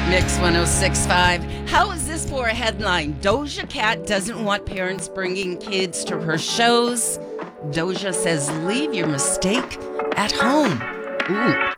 Mix 1065. How is this for a headline? Doja Cat doesn't want parents bringing kids to her shows. Doja says, leave your mistake at home. Ooh.